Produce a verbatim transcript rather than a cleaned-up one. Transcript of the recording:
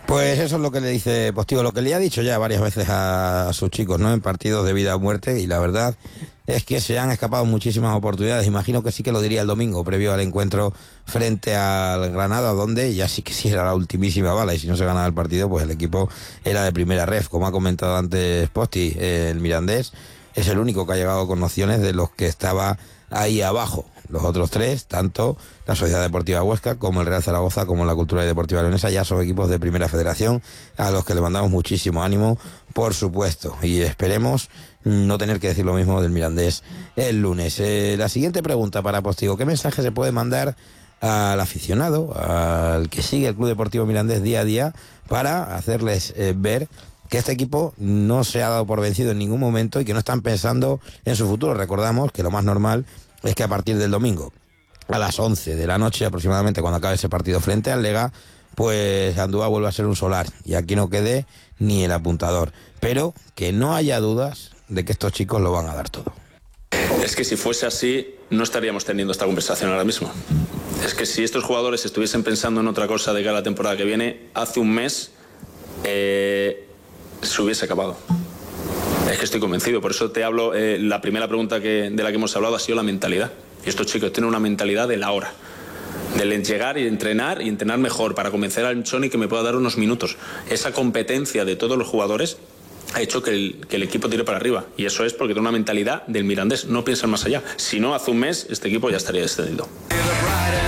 Pues eso es lo que le dice Postigo, lo que le ha dicho ya varias veces a sus chicos, ¿no? En partidos de vida o muerte, y la verdad es que se han escapado muchísimas oportunidades. Imagino que sí que lo diría el domingo, previo al encuentro frente al Granada, donde ya sí que sí era la ultimísima bala, y si no se ganaba el partido, pues el equipo era de primera ref. Como ha comentado antes Posti, el Mirandés es el único que ha llegado con nociones de los que estaba ahí abajo. Los otros tres, tanto la Sociedad Deportiva Huesca como el Real Zaragoza, como la Cultural y Deportiva Leonesa, ya son equipos de primera federación a los que le mandamos muchísimo ánimo, por supuesto, y esperemos no tener que decir lo mismo del Mirandés el lunes. Eh, la siguiente pregunta para Postigo: ¿qué mensaje se puede mandar al aficionado, al que sigue el Club Deportivo Mirandés día a día, para hacerles eh, ver que este equipo no se ha dado por vencido en ningún momento y que no están pensando en su futuro? Recordamos que lo más normal es que a partir del domingo, a las once de la noche aproximadamente, cuando acabe ese partido frente al Lega, pues Andúa vuelve a ser un solar y aquí no quede ni el apuntador. Pero que no haya dudas de que estos chicos lo van a dar todo. Es que si fuese así, no estaríamos teniendo esta conversación ahora mismo. Es que si estos jugadores estuviesen pensando en otra cosa de cara a la temporada que viene, hace un mes eh, se hubiese acabado. Es que estoy convencido, por eso te hablo, eh, la primera pregunta que, de la que hemos hablado ha sido la mentalidad. Y estos chicos tienen una mentalidad de la hora, del llegar y entrenar y entrenar mejor para convencer al Choni que me pueda dar unos minutos. Esa competencia de todos los jugadores ha hecho que el, que el equipo tire para arriba, y eso es porque tiene una mentalidad del Mirandés, no piensan más allá. Si no, hace un mes este equipo ya estaría descendido.